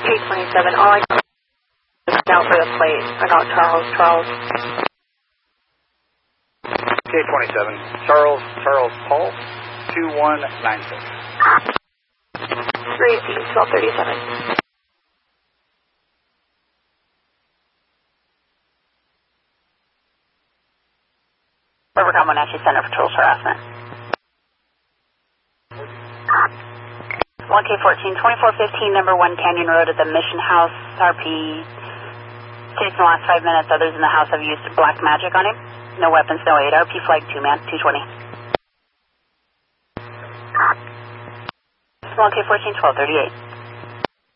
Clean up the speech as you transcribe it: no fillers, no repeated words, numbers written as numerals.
827. All I got is down for the plate. I got Charles. K27. Charles Paul, 2196. 318, 1237. Rivercom Wenatchee Center for Tools Harassment. 1K14, 2415, number 1 Canyon Road at the Mission House, RP. Takes in the last 5 minutes. Others in the house have used black magic on him. No weapons, no aid. RP flag 2, man, 220. Small K14, 1238.